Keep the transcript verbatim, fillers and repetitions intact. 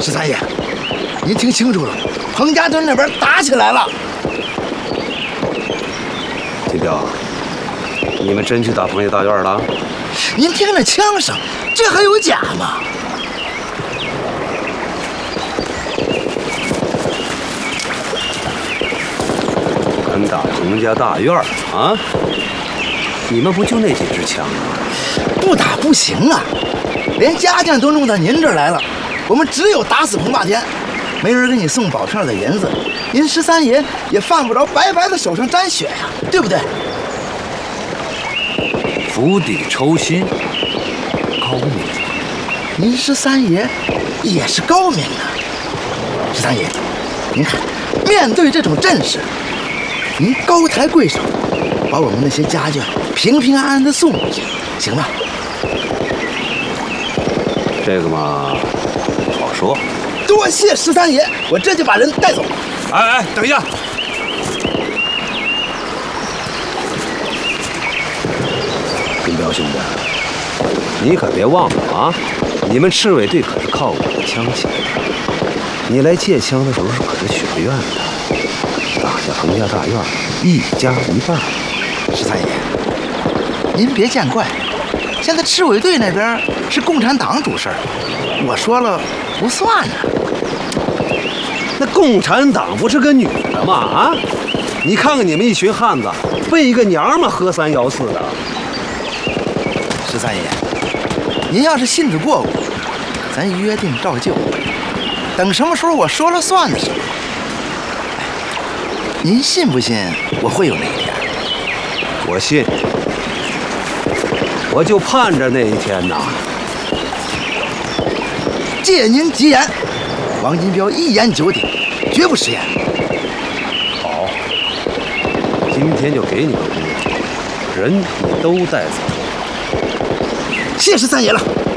十三爷，您听清楚了，彭家墩那边打起来了。 金彪，你们真去打彭家大院了？ 您听那枪声，这还有假吗？ 敢打彭家大院啊？你们不就那几支枪吗？ 不打不行啊！连家将都弄到您这儿来了，我们只有打死彭霸天，没人给你送宝票的银子，您十三爷也犯不着白白的手上沾血呀，对不对？ 釜底抽薪，高明。 您十三爷也是高明啊。十三爷，您看，面对这种阵势，您高抬贵手，把我们那些家眷平平安安的送回去，行吧？ 这个嘛，好说。 多谢十三爷，我这就把人带走。 哎哎，等一下！金彪兄弟，你可别忘了啊！你们赤卫队可是靠我的枪起来的。你来借枪的时候可是许了愿的，打下彭家大院，一家一半。 十三爷，您别见怪，现在赤卫队那边是共产党主事儿，我说了不算呢。 那共产党不是个女的吗？啊！你看看你们一群汉子，被一个娘们喝三幺四的。 十三爷，您要是信得过我，咱约定照旧。等什么时候我说了算的时候，您信不信我会有那一天？ 我信，我就盼着那一天呐。 借您吉言，王金彪一言九鼎，绝不食言。 好，今天就给你们工作，人你都带走。 谢十三爷了。